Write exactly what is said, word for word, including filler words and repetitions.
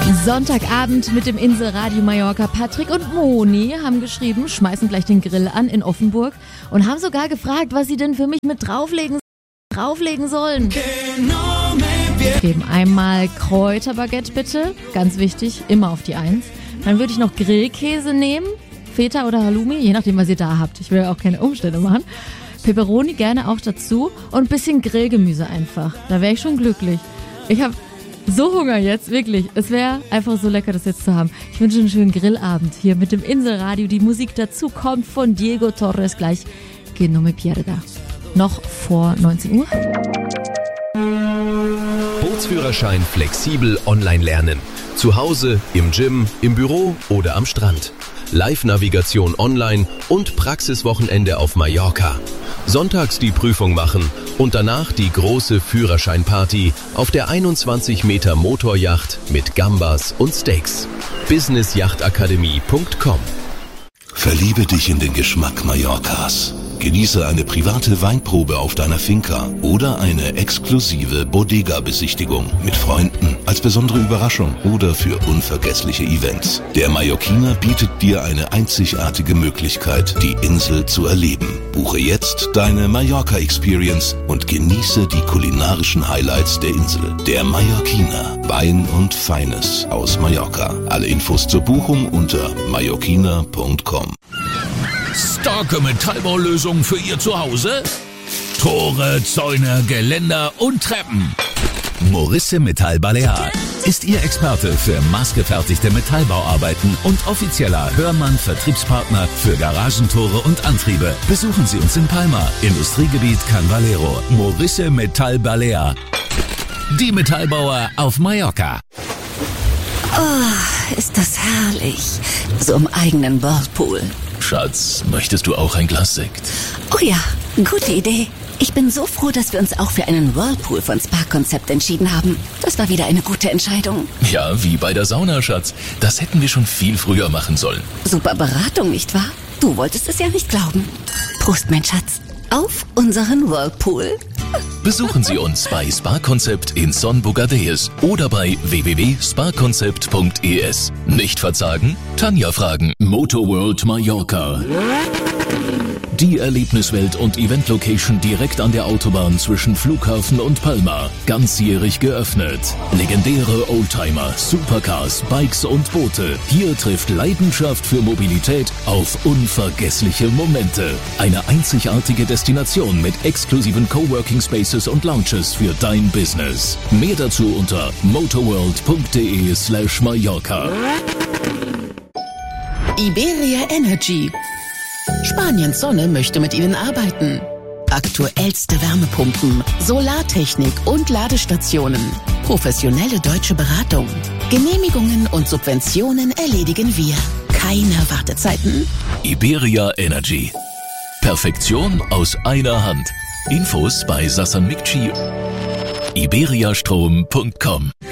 Sonntagabend mit dem Inselradio Mallorca. Patrick und Moni haben geschrieben, schmeißen gleich den Grill an in Offenburg und haben sogar gefragt, was sie denn für mich mit drauflegen, drauflegen sollen. Geben einmal Kräuterbaguette bitte, ganz wichtig, immer auf die Eins. Dann würde ich noch Grillkäse nehmen, Feta oder Halloumi, je nachdem, was ihr da habt. Ich will ja auch keine Umstände machen. Peperoni gerne auch dazu und ein bisschen Grillgemüse einfach. Da wäre ich schon glücklich. Ich habe so Hunger jetzt, wirklich. Es wäre einfach so lecker, das jetzt zu haben. Ich wünsche einen schönen Grillabend hier mit dem Inselradio. Die Musik dazu kommt von Diego Torres gleich. Que no me pierda. Noch vor neunzehn Uhr. Bootsführerschein flexibel online lernen. Zu Hause, im Gym, im Büro oder am Strand. Live-Navigation online und Praxiswochenende auf Mallorca. Sonntags die Prüfung machen und danach die große Führerscheinparty auf der einundzwanzig Meter Motoryacht mit Gambas und Steaks. business yacht akademie punkt com. Verliebe dich in den Geschmack Mallorcas. Genieße eine private Weinprobe auf deiner Finca oder eine exklusive Bodega-Besichtigung mit Freunden als besondere Überraschung oder für unvergessliche Events. Der Mallorquiner bietet dir eine einzigartige Möglichkeit, die Insel zu erleben. Buche jetzt deine Mallorca-Experience und genieße die kulinarischen Highlights der Insel. Der Mallorquiner. Wein und Feines aus Mallorca. Alle Infos zur Buchung unter mallorquiner punkt com. Starke Metallbaulösungen für Ihr Zuhause? Tore, Zäune, Geländer und Treppen. Morisse Metall Balear ist Ihr Experte für maßgefertigte Metallbauarbeiten und offizieller Hörmann-Vertriebspartner für Garagentore und Antriebe. Besuchen Sie uns in Palma, Industriegebiet Can Valero. Morisse Metall Balear. Die Metallbauer auf Mallorca. Oh, ist das herrlich. So im eigenen Whirlpool. Schatz, möchtest du auch ein Glas Sekt? Oh ja, gute Idee. Ich bin so froh, dass wir uns auch für einen Whirlpool von Spa-Konzept entschieden haben. Das war wieder eine gute Entscheidung. Ja, wie bei der Sauna, Schatz. Das hätten wir schon viel früher machen sollen. Super Beratung, nicht wahr? Du wolltest es ja nicht glauben. Prost, mein Schatz. Auf unseren Whirlpool. Besuchen Sie uns bei Spa-Konzept in Son Bogadeus oder bei w w w punkt spa konzept punkt e s. Nicht verzagen? Tanja fragen. Motorworld Mallorca. Die Erlebniswelt und Event-Location direkt an der Autobahn zwischen Flughafen und Palma. Ganzjährig geöffnet. Legendäre Oldtimer, Supercars, Bikes und Boote. Hier trifft Leidenschaft für Mobilität auf unvergessliche Momente. Eine einzigartige Destination mit exklusiven Coworking Spaces und Lounges für dein Business. Mehr dazu unter motorworld punkt de slash Mallorca. Iberia Energy. Spaniens Sonne möchte mit Ihnen arbeiten. Aktuellste Wärmepumpen, Solartechnik und Ladestationen. Professionelle deutsche Beratung. Genehmigungen und Subventionen erledigen wir. Keine Wartezeiten. Iberia Energy. Perfektion aus einer Hand. Infos bei Sassan Mikci. iberiastrom punkt com